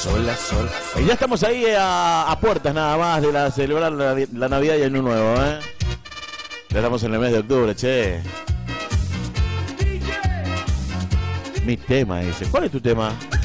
sola, sola. Y ya estamos ahí a puertas nada más de celebrar la Navidad y el Año Nuevo, ¿eh? Ya estamos en el mes de octubre, che. Mi tema ese. ¿Cuál es tu tema?